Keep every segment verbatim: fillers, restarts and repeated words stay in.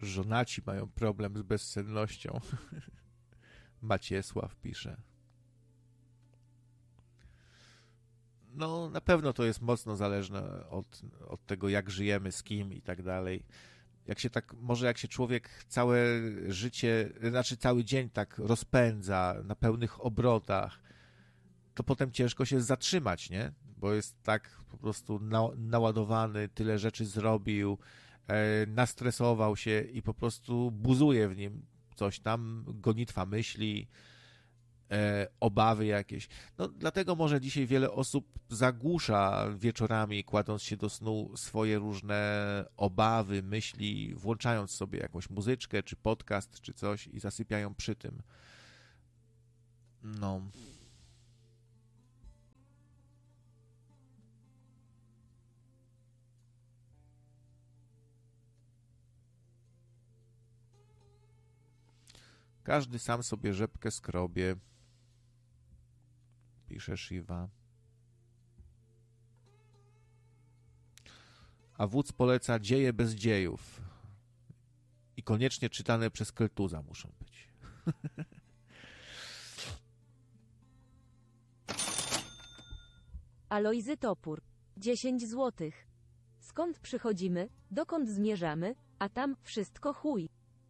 Żonaci mają problem z bezsennością. Maciesław pisze. No, na pewno to jest mocno zależne od, od tego, jak żyjemy, z kim i tak dalej. Jak się tak, może jak się człowiek całe życie, znaczy cały dzień tak rozpędza na pełnych obrotach, to potem ciężko się zatrzymać, nie? Bo jest tak po prostu na, naładowany, tyle rzeczy zrobił, e, nastresował się i po prostu buzuje w nim coś tam, gonitwa myśli, e, obawy jakieś. No dlatego może dzisiaj wiele osób zagłusza wieczorami, kładąc się do snu, swoje różne obawy, myśli, włączając sobie jakąś muzyczkę, czy podcast, czy coś i zasypiają przy tym. No... Każdy sam sobie rzepkę skrobie, pisze Shiva. A wódz poleca dzieje bez dziejów. I koniecznie czytane przez Keltuza muszą być. Alojzy Topór. dziesięć złotych. Skąd przychodzimy, dokąd zmierzamy, a tam wszystko chuj.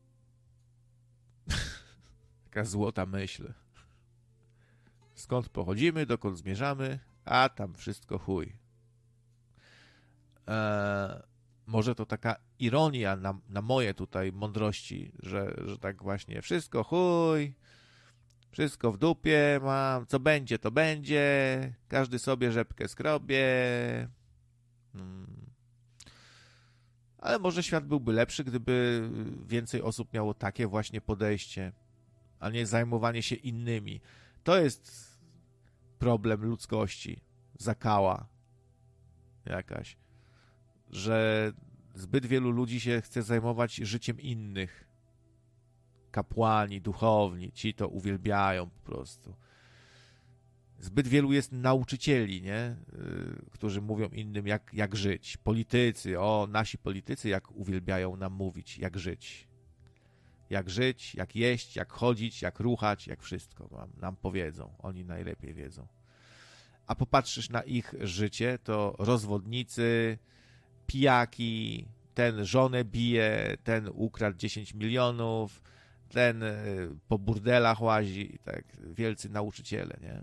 Taka złota myśl. Skąd pochodzimy, dokąd zmierzamy, a tam wszystko chuj. Eee, może to taka ironia na, na moje tutaj mądrości, że, że tak właśnie wszystko chuj, wszystko w dupie mam, co będzie, to będzie, każdy sobie rzepkę skrobie. Hmm. Ale może świat byłby lepszy, gdyby więcej osób miało takie właśnie podejście, a nie zajmowanie się innymi. To jest problem ludzkości, zakała jakaś, że zbyt wielu ludzi się chce zajmować życiem innych. Kapłani, duchowni, ci to uwielbiają po prostu. Zbyt wielu jest nauczycieli, nie? Yy, którzy mówią innym, jak, jak żyć. Politycy, o, nasi politycy, jak uwielbiają nam mówić, jak żyć. Jak żyć, jak jeść, jak chodzić, jak ruchać, jak wszystko nam, nam powiedzą. Oni najlepiej wiedzą. A popatrzysz na ich życie, to rozwodnicy, pijaki, ten żonę bije, ten ukradł dziesięć milionów, ten po burdelach łazi, tak, wielcy nauczyciele, nie?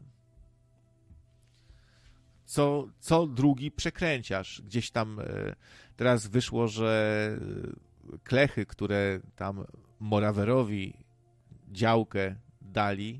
Co, co drugi przekręciarz. Gdzieś tam teraz wyszło, że Klechy, które tam Morawerowi działkę dali,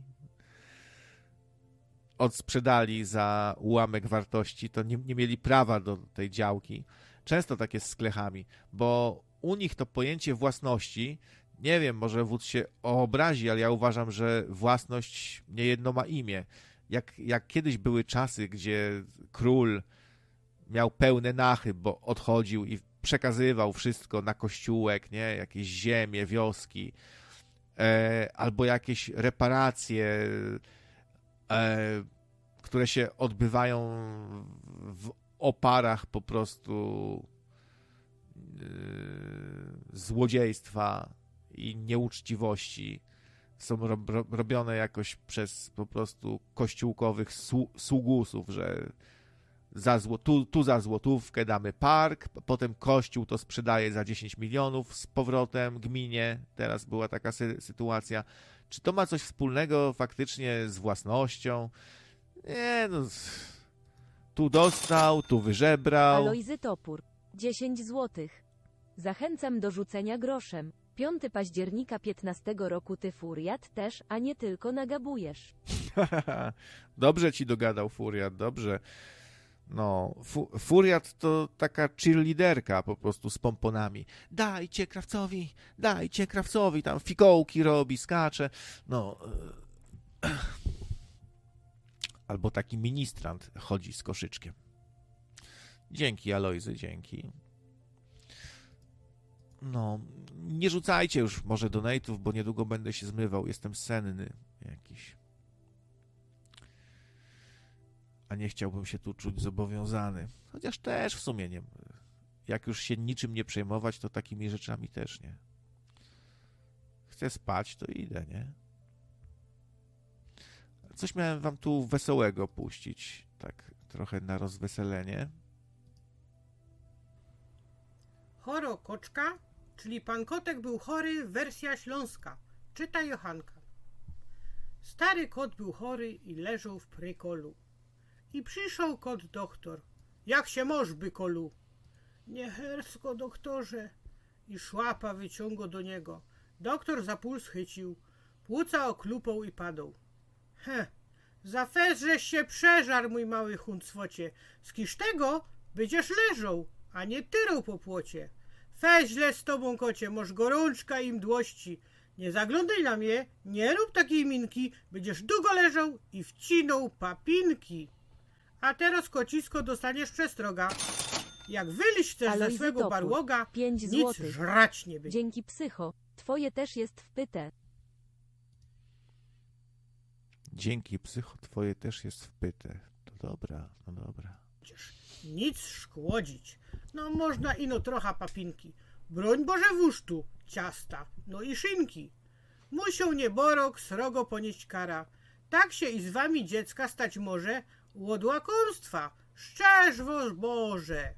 odsprzedali za ułamek wartości, to nie, nie mieli prawa do tej działki. Często tak jest z Klechami, bo u nich to pojęcie własności, nie wiem, może wódz się obrazi, ale ja uważam, że własność niejedno ma imię. Jak, jak kiedyś były czasy, gdzie król miał pełne nachy, bo odchodził i przekazywał wszystko na kościółek, nie? Jakieś ziemie, wioski, e, albo jakieś reparacje, e, które się odbywają w oparach po prostu e, złodziejstwa i nieuczciwości. Są ro, ro, robione jakoś przez po prostu kościółkowych słu, sługusów, że za zło, tu, tu za złotówkę damy park, potem kościół to sprzedaje za dziesięć milionów z powrotem gminie. Teraz była taka sy- sytuacja. Czy to ma coś wspólnego faktycznie z własnością? Nie, no... Tu dostał, tu wyżebrał. Alojzy Topór. dziesięć złotych. Zachęcam do rzucenia groszem. piątego października piętnastego roku ty furiat też, a nie tylko nagabujesz. Dobrze ci dogadał Furiat, dobrze. No, fu- Furiat to taka cheerleaderka po prostu z pomponami. Dajcie krawcowi, dajcie krawcowi, tam fikołki robi, skacze. No. Albo taki ministrant chodzi z koszyczkiem. Dzięki, Alojzy, dzięki. No, nie rzucajcie już może donate'ów, bo niedługo będę się zmywał. Jestem senny jakiś. A nie chciałbym się tu czuć zobowiązany. Chociaż też w sumie nie. Jak już się niczym nie przejmować, to takimi rzeczami też nie. chcę spać, to idę, nie? Coś miałem wam tu wesołego puścić, tak trochę na rozweselenie. Choro koczka, czyli pan kotek był chory, wersja śląska. Czyta Jochanka. Stary kot był chory i leżał w prykolu. I przyszedł kot doktor. Jak się moż, bykolu? Nie hersko, doktorze. I szłapa wyciągał do niego. Doktor za puls chycił. Płuca oklupał i padał. He, za fez, żeś się przeżar, mój mały huncwocie. Z kiż tego będziesz leżał, a nie tyrał po płocie. Fez źle z tobą, kocie, moż gorączka i mdłości. Nie zaglądaj na mnie, nie rób takiej minki, będziesz długo leżał i wcinął papinki. A teraz, kocisko, dostaniesz przestroga. Jak wyliść też ze Alojzy swego Topór, barłoga, pięć nic złotych. żrać nie będzie. Dzięki psycho. Twoje też jest wpyte. Dzięki psycho, twoje też jest wpyte. To dobra, no dobra. Nic szkłodzić. No można ino trochę papinki. Broń Boże wusztu, ciasta, no i szynki. Musiał nieborok srogo ponieść kara. Tak się i z wami dziecka stać może od łakomstwa. Szczerz woż Boże.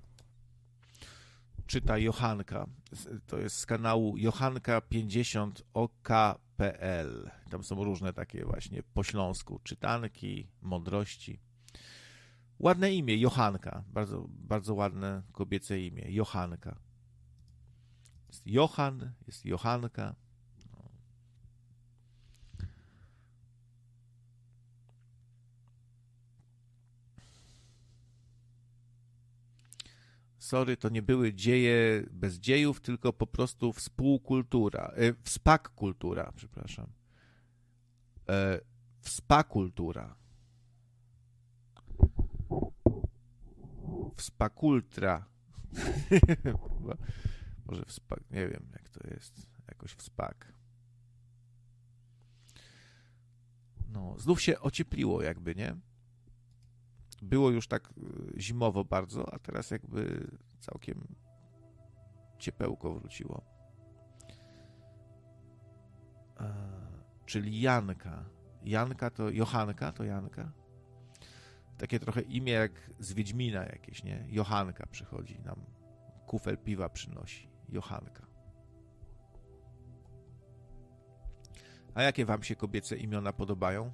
Czyta Jochanka. To jest z kanału Jochanka pięćdziesiąt o k kropka p l. Tam są różne takie właśnie po śląsku czytanki, mądrości. Ładne imię, Jochanka. Bardzo, bardzo ładne kobiece imię. Jochanka. Jest Jochan, jest Jochanka. Sorry, to nie były dzieje bez dziejów, tylko po prostu współkultura. E, wspakkultura, przepraszam. E, wspakultura. Wspakultra. Może wspak, nie wiem jak to jest. Jakoś wspak. No, znów się ociepliło jakby, nie? Było już tak zimowo bardzo, a teraz jakby całkiem ciepełko wróciło. E, czyli Janka. Janka to Jochanka, to Janka. Takie trochę imię jak z Wiedźmina jakieś, nie? Jochanka przychodzi nam. Kufel piwa przynosi. Jochanka. A jakie wam się kobiece imiona podobają?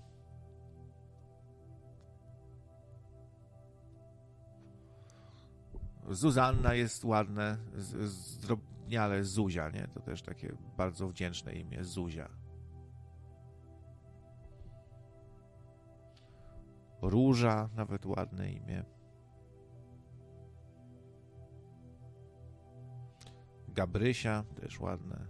Zuzanna jest ładne, z, zdrobniale Zuzia, nie? To też takie bardzo wdzięczne imię, Zuzia. Róża, nawet ładne imię. Gabrysia, też ładne.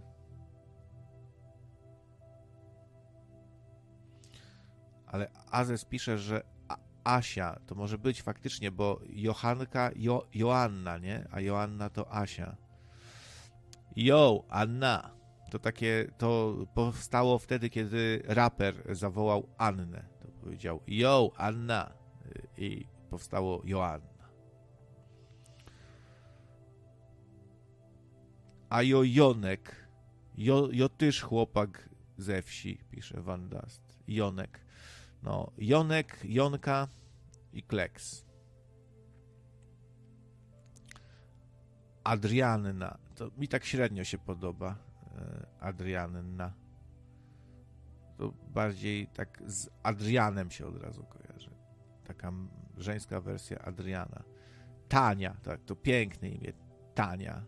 Ale Azes pisze, że Asia, to może być faktycznie, bo Jochanka, jo, Joanna, nie? A Joanna to Asia. Jo, Anna. To takie, to powstało wtedy, kiedy raper zawołał Annę. To powiedział, jo, Anna. I powstało Joanna. A jo, Jonek. Jo, jo tyż chłopak ze wsi, pisze Van Dust. Jonek. No, Jonek, Jonka i Kleks. Adrianna. To mi tak średnio się podoba. Adrianna. To bardziej tak z Adrianem się od razu kojarzy. Taka żeńska wersja Adriana. Tania, tak, to piękne imię. Tania.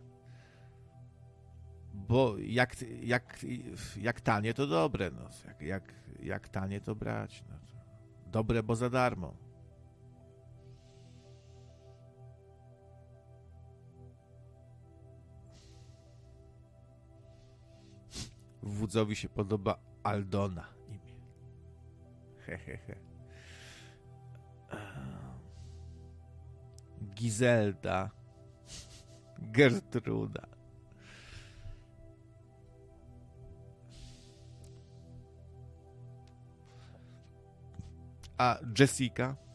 Bo jak, jak, jak tanie, to dobre. No. Jak, jak, jak tanie, to brać. No. Dobre, bo za darmo. Wódzowi się podoba Aldona imię. Hehehe. Gizelda. Gertruda. A Jessica?